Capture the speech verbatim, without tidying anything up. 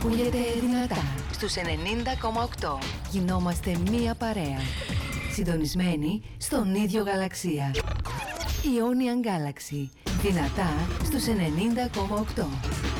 Ακούγεται δυνατά στους ενενήντα κόμμα οκτώ. Γινόμαστε μία παρέα. Συντονισμένοι στον ίδιο γαλαξία. Ionian Galaxy. Δυνατά στους ενενήντα κόμμα οκτώ.